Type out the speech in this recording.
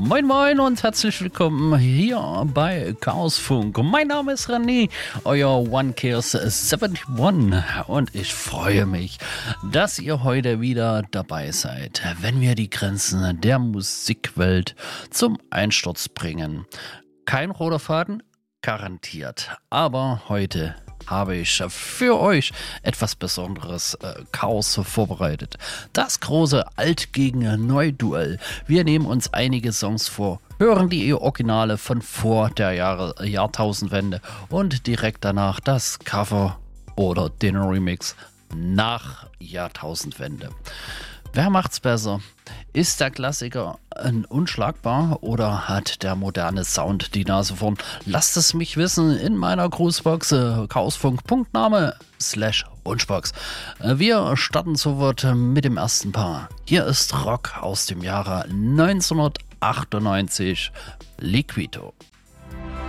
Moin moin und herzlich willkommen hier bei Chaosfunk. Mein Name ist René, euer OneCares71 und ich freue mich, dass ihr heute wieder dabei seid, wenn wir die Grenzen der Musikwelt zum Einsturz bringen. Kein roter Faden, garantiert, aber heute habe ich für euch etwas Besonderes Chaos vorbereitet. Das große Alt gegen Neu-Duell. Wir nehmen uns einige Songs vor, hören die Originale von vor der Jahrtausendwende und direkt danach das Cover oder den Remix nach Jahrtausendwende. Wer macht's besser? Ist der Klassiker unschlagbar oder hat der moderne Sound die Nase vorn? Lasst es mich wissen in meiner Grußbox chaosfunk.name/Wunschbox. Wir starten sofort mit dem ersten Paar. Hier ist Rock aus dem Jahre 1998, Liquido.